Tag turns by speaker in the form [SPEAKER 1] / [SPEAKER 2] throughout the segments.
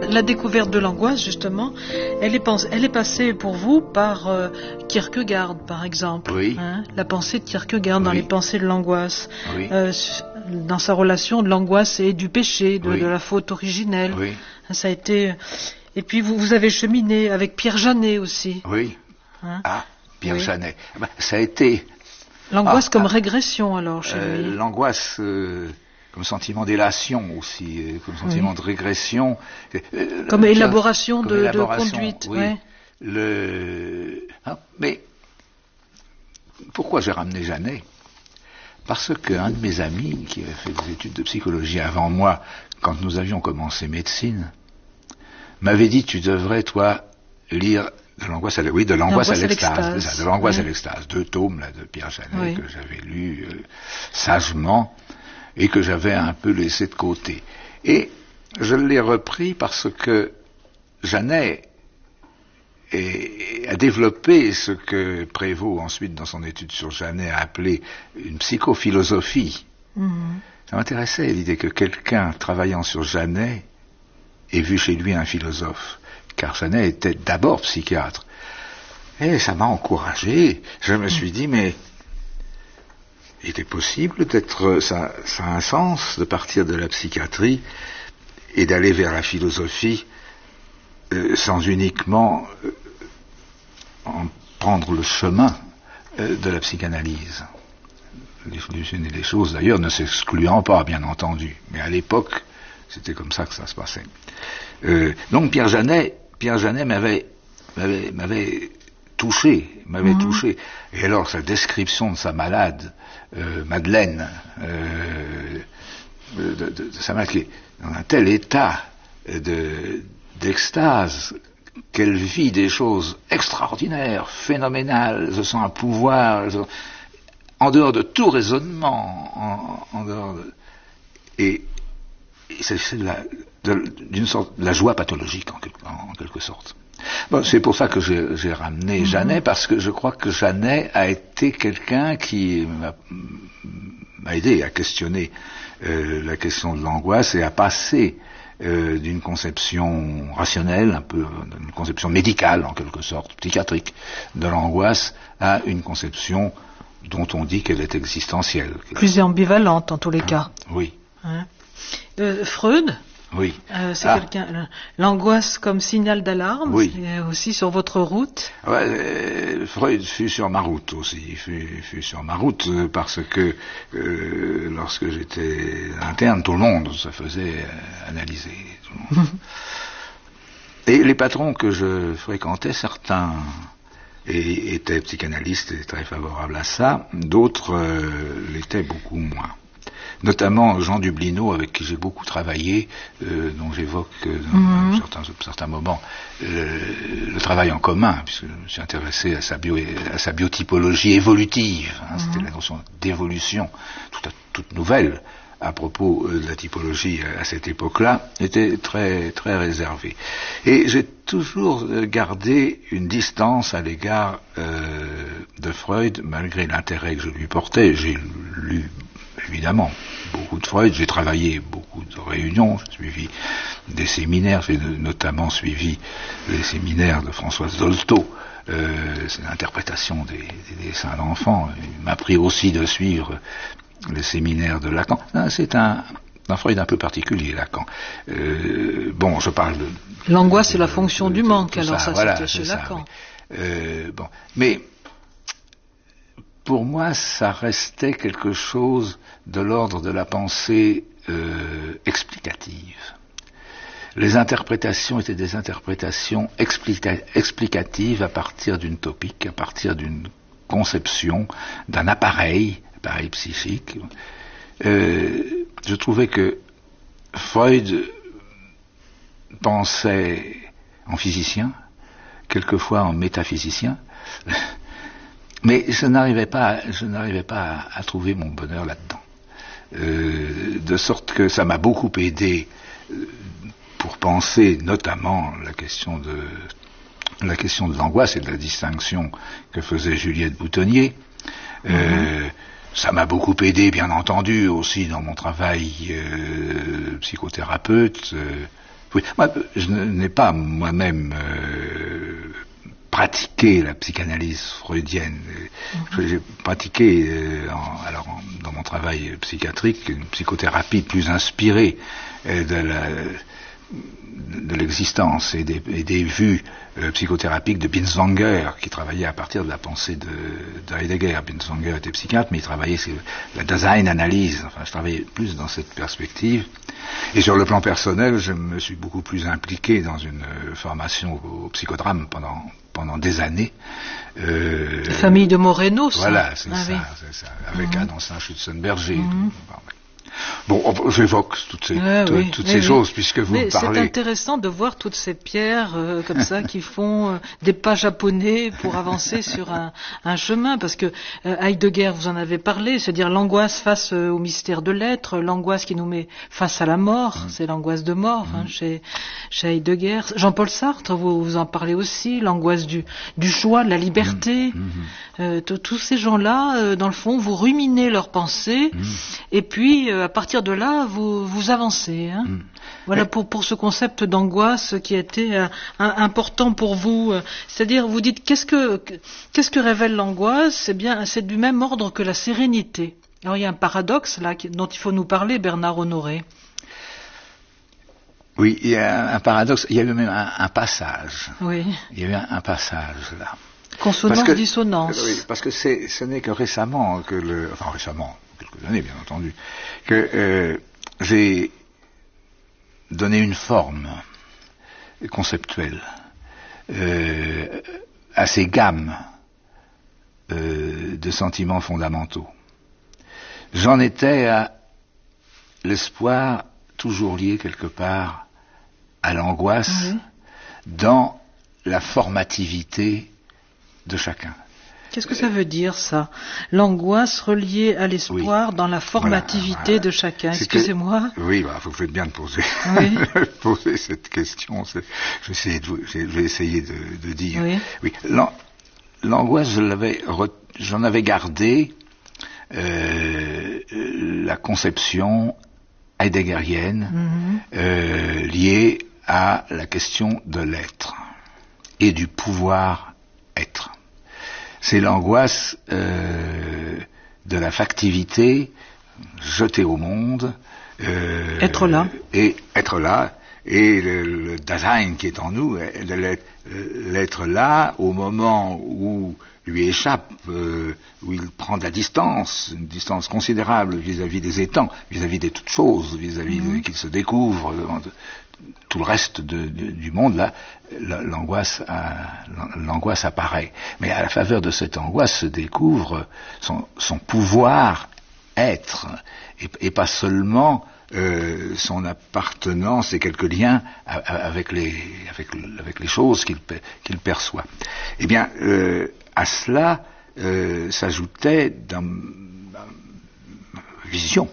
[SPEAKER 1] la découverte de l'angoisse, justement, elle est passée pour vous par Kierkegaard, par exemple.
[SPEAKER 2] Oui.
[SPEAKER 1] Hein, la pensée de Kierkegaard dans
[SPEAKER 2] Oui.
[SPEAKER 1] les pensées de l'angoisse.
[SPEAKER 2] Oui.
[SPEAKER 1] Dans sa relation de l'angoisse et du péché,
[SPEAKER 2] Oui.
[SPEAKER 1] de la faute originelle.
[SPEAKER 2] Oui.
[SPEAKER 1] Ça a été... Et puis vous avez cheminé avec Pierre Janet aussi.
[SPEAKER 2] Oui.
[SPEAKER 1] Hein?
[SPEAKER 2] Pierre
[SPEAKER 1] Oui.
[SPEAKER 2] Janet. Ça a été...
[SPEAKER 1] L'angoisse comme régression, alors, chez lui.
[SPEAKER 2] L'angoisse comme sentiment d'élation aussi, comme sentiment de régression.
[SPEAKER 1] Comme élaboration de conduite.
[SPEAKER 2] Oui.
[SPEAKER 1] Ouais.
[SPEAKER 2] Mais pourquoi j'ai ramené Janet? Parce qu'un de mes amis, qui avait fait des études de psychologie avant moi, quand nous avions commencé médecine, m'avait dit, tu devrais, toi, lire de l'angoisse à l'extase. De l'angoisse à l'extase. 2 tomes là, de Pierre Janet que j'avais lus sagement et que j'avais un peu laissé de côté. Et je l'ai repris parce que Janet a développé ce que Prévost, ensuite, dans son étude sur Janet, a appelé une psychophilosophie. Ça m'intéressait l'idée que quelqu'un travaillant sur Janet ait vu chez lui un philosophe, car Janet était d'abord psychiatre. Et ça m'a encouragé. Je me suis dit, mais il était possible d'être... Ça a un sens de partir de la psychiatrie et d'aller vers la philosophie sans uniquement en prendre le chemin de la psychanalyse. Les choses, d'ailleurs, ne s'excluant pas, bien entendu. Mais à l'époque, c'était comme ça que ça se passait. Donc Pierre Janet m'avait touché, touché. Et alors, sa description de sa malade, Madeleine, de sa malade qui est dans un tel état d'extase qu'elle vit des choses extraordinaires, phénoménales, elle sent un pouvoir, en dehors de tout raisonnement, et c'est d'une sorte la joie pathologique en quelque sorte. Bon, c'est pour ça que j'ai ramené Janet, parce que je crois que Janet a été quelqu'un qui m'a aidé à questionner la question de l'angoisse et à passer d'une conception rationnelle, un peu d'une conception médicale en quelque sorte, psychiatrique de l'angoisse, à une conception dont on dit qu'elle est existentielle.
[SPEAKER 1] Plus ambivalente en tous les cas.
[SPEAKER 2] Oui.
[SPEAKER 1] Hein? Freud,
[SPEAKER 2] oui.
[SPEAKER 1] C'est quelqu'un. L'angoisse comme signal d'alarme, c'est aussi sur votre route.
[SPEAKER 2] Freud fut sur ma route aussi. Il fut sur ma route parce que lorsque j'étais interne, tout le monde se faisait analyser. Tout le monde. Et les patrons que je fréquentais, certains étaient psychanalystes et très favorables à ça, d'autres l'étaient beaucoup moins. Notamment Jean Dublineau, avec qui j'ai beaucoup travaillé, dont j'évoque dans certains moments le travail en commun, puisque je me suis intéressé à sa biotypologie évolutive. C'était la notion d'évolution, toute nouvelle à propos de la typologie à cette époque-là, était très, très réservé. Et j'ai toujours gardé une distance à l'égard de Freud, malgré l'intérêt que je lui portais. J'ai lu évidemment beaucoup de Freud, j'ai travaillé beaucoup de réunions, j'ai suivi des séminaires, j'ai notamment suivi les séminaires de Françoise Dolto, c'est l'interprétation des dessins d'enfants. Il m'a appris aussi de suivre les séminaires de Lacan. C'est un Freud un peu particulier, Lacan. Bon, je parle de...
[SPEAKER 1] L'angoisse et la fonction du manque, alors ça
[SPEAKER 2] voilà,
[SPEAKER 1] c'était chez Lacan.
[SPEAKER 2] Oui. Bon, mais pour moi, ça restait quelque chose de l'ordre de la pensée explicative. Les interprétations étaient des interprétations explicatives à partir d'une topique, à partir d'une conception, d'un appareil psychique. Je trouvais que Freud pensait en physicien, quelquefois en métaphysicien, mais je n'arrivais pas à trouver mon bonheur là-dedans. De sorte que ça m'a beaucoup aidé pour penser notamment la question de l'angoisse et de la distinction que faisait Juliette Boutonnier. Ça m'a beaucoup aidé, bien entendu, aussi dans mon travail psychothérapeute, Oui, moi, je n'ai pas moi-même pratiqué la psychanalyse freudienne. J'ai pratiqué, dans mon travail psychiatrique, une psychothérapie plus inspirée de l'existence et des vues psychothérapiques de Binswanger, qui travaillait à partir de la pensée de Heidegger. Binswanger était psychiatre, mais il travaillait sur la Dasein-Analyse. Enfin, je travaillais plus dans cette perspective. Et sur le plan personnel, je me suis beaucoup plus impliqué dans une formation au psychodrame pendant des années.
[SPEAKER 1] La famille de Moreno, ça.
[SPEAKER 2] Voilà, c'est ça. Avec Annoncin Schutzenberger. Bon, j'évoque toutes ces choses puisque vous me parlez.
[SPEAKER 1] C'est intéressant de voir toutes ces pierres comme ça qui font des pas japonais pour avancer sur un chemin, parce que Heidegger, vous en avez parlé, c'est-à-dire l'angoisse face au mystère de l'être, l'angoisse qui nous met face à la mort, c'est l'angoisse de mort chez Heidegger. Jean-Paul Sartre, vous en parlez aussi, l'angoisse du choix, de la liberté. Tous ces gens-là, dans le fond, vous ruminez leurs pensées et puis à partir de là, vous avancez. Voilà pour ce concept d'angoisse qui a été important pour vous. C'est-à-dire, vous dites, qu'est-ce que révèle l'angoisse ? Eh bien, c'est du même ordre que la sérénité. Alors, il y a un paradoxe là dont il faut nous parler, Bernard Honoré.
[SPEAKER 2] Oui, il y a un paradoxe. Il y a eu même un passage.
[SPEAKER 1] Oui.
[SPEAKER 2] Il y a eu un passage là.
[SPEAKER 1] Consonance-dissonance.
[SPEAKER 2] Oui, parce que ce n'est que récemment récemment, quelques années bien entendu, que j'ai donné une forme conceptuelle à ces gammes de sentiments fondamentaux. J'en étais à l'espoir toujours lié quelque part à l'angoisse dans la formativité de chacun.
[SPEAKER 1] Qu'est-ce que ça veut dire, ça ? L'angoisse reliée à l'espoir dans la formativité de chacun. Excusez-moi.
[SPEAKER 2] Oui, vous faites bien de poser, poser cette question. Je vais essayer de dire. Oui. L'angoisse, j'en avais gardé la conception heideggerienne liée à la question de l'être et du pouvoir être. C'est l'angoisse de la factivité jetée au monde.
[SPEAKER 1] Être là.
[SPEAKER 2] Et être là. Et le Dasein qui est en nous, l'être là au moment où lui échappe, où il prend de la distance, une distance considérable vis-à-vis des étangs, vis-à-vis des toutes choses, vis-à-vis qu'il se découvre tout le reste du monde, là, l'angoisse apparaît. Mais à la faveur de cette angoisse se découvre son pouvoir être, et pas seulement son appartenance et quelques liens avec les choses qu'il perçoit. Eh bien, à cela s'ajoutait dans ma vision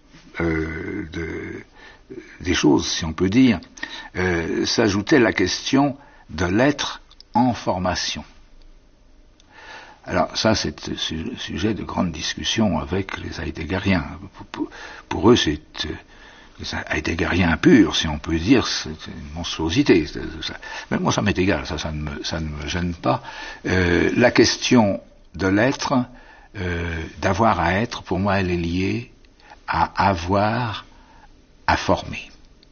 [SPEAKER 2] des choses, si on peut dire, s'ajoutait la question de l'être en formation. Alors ça, c'est sujet de grande discussion avec les heideggeriens. Pour eux, c'est heideggérien pur, si on peut dire, c'est une monstruosité. Mais moi, ça m'est égal, ça ne me gêne pas. La question de l'être, d'avoir à être, pour moi, elle est liée à avoir à former.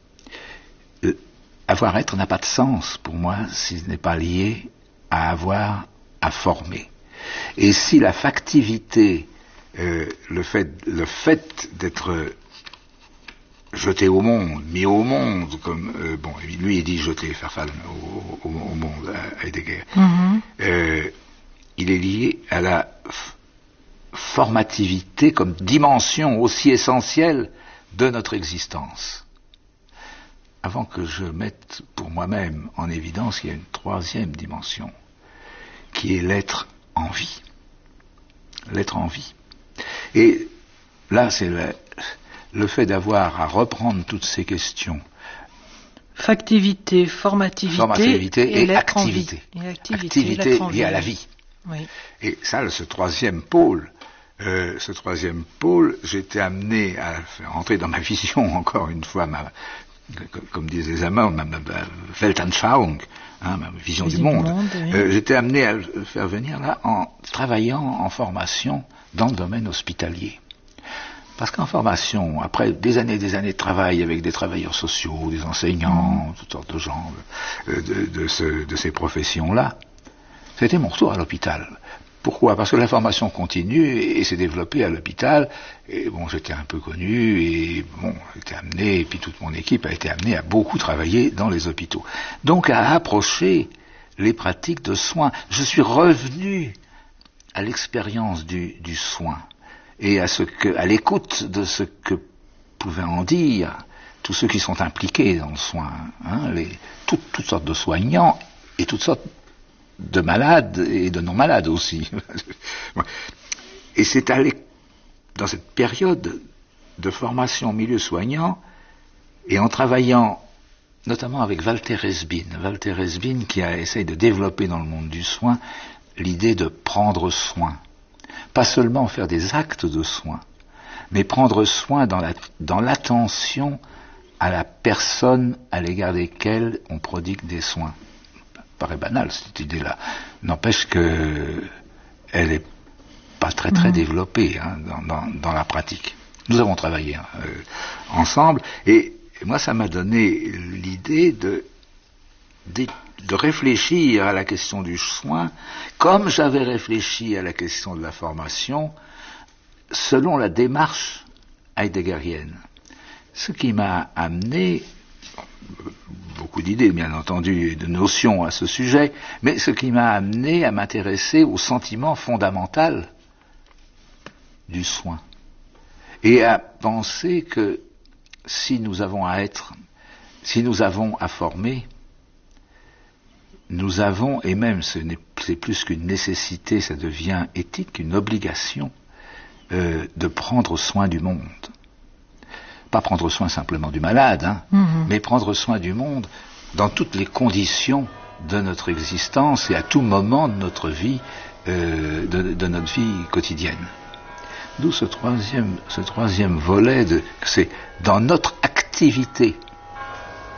[SPEAKER 2] Avoir à être n'a pas de sens pour moi si ce n'est pas lié à avoir à former. Et si la factivité, le fait d'être jeté au monde, mis au monde, comme lui il dit jeter, faire fall au monde, à Heidegger, il est lié à la formativité comme dimension aussi essentielle de notre existence. Avant que je mette pour moi-même en évidence qu'il y a une troisième dimension, qui est l'être en vie. L'être en vie. Et là, c'est le fait d'avoir à reprendre toutes ces questions.
[SPEAKER 1] Factivité, formativité
[SPEAKER 2] et activité. Activité liée à la vie.
[SPEAKER 1] Oui.
[SPEAKER 2] Et ça, ce troisième pôle, j'étais amené à faire entrer dans ma vision, encore une fois, comme disent les Allemands, ma Weltanschauung, hein, ma vision du monde.
[SPEAKER 1] Oui.
[SPEAKER 2] J'étais amené à le faire venir là en travaillant en formation dans le domaine hospitalier. Parce qu'en formation, après des années de travail avec des travailleurs sociaux, des enseignants, toutes sortes de gens de ces professions-là, c'était mon retour à l'hôpital. Pourquoi? Parce que la formation continue et s'est développée à l'hôpital. Et bon, j'étais un peu connu et bon, j'étais amené, et puis toute mon équipe a été amenée à beaucoup travailler dans les hôpitaux. Donc à approcher les pratiques de soins. Je suis revenu à l'expérience du soin et à l'écoute de ce que pouvaient en dire tous ceux qui sont impliqués dans le soin, hein, toutes sortes de soignants et toutes sortes de malades et de non-malades aussi. Et c'est dans cette période de formation au milieu soignant et en travaillant notamment avec Walter Esbin qui essaye de développer dans le monde du soin l'idée de prendre soin. Pas seulement faire des actes de soin, mais prendre soin dans l'attention à la personne à l'égard desquelles on prodigue des soins. Paraît banal cette idée-là, n'empêche que elle est pas très développée hein, dans la pratique. Nous avons travaillé ensemble et moi ça m'a donné l'idée de réfléchir à la question du soin comme j'avais réfléchi à la question de la formation selon la démarche heideggerienne. Ce qui m'a amené beaucoup d'idées, bien entendu, et de notions à ce sujet, mais ce qui m'a amené à m'intéresser au sentiment fondamental du soin. Et à penser que si nous avons à former, nous avons, et même c'est plus qu'une nécessité, ça devient éthique, une obligation, de prendre soin du monde. Pas prendre soin simplement du malade, hein, mais prendre soin du monde dans toutes les conditions de notre existence et à tout moment de notre vie, de notre vie quotidienne. D'où ce troisième volet, c'est dans notre activité